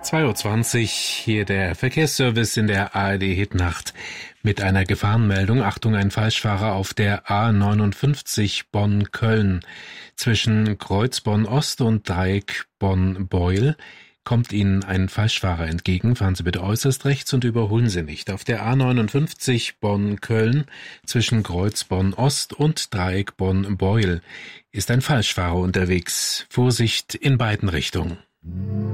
2:20 Uhr, hier der Verkehrsservice in der ARD-Hitnacht mit einer Gefahrenmeldung. Achtung, ein Falschfahrer auf der A59 Bonn-Köln. Zwischen Kreuz Bonn-Ost und Dreieck Bonn-Beuel kommt Ihnen ein Falschfahrer entgegen. Fahren Sie bitte äußerst rechts und überholen Sie nicht. Auf der A59 Bonn-Köln zwischen Kreuz Bonn-Ost und Dreieck Bonn-Beuel ist ein Falschfahrer unterwegs. Vorsicht in beiden Richtungen.